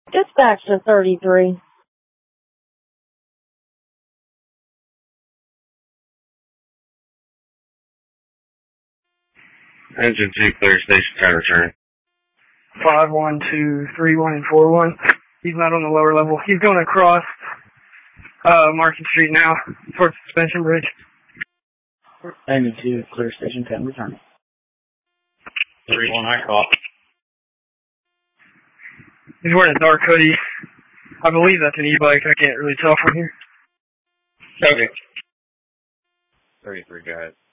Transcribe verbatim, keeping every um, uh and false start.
Dispatch to thirty-three. Engine two, clear station ten, return. five one two three one and four one. He's not on the lower level. He's going across uh, Market Street now towards Suspension Bridge. Engine two, clear station ten, return. three one, I call. He's wearing a dark hoodie. I believe that's an e-bike. I can't really tell from here. Okay. thirty-three, guys.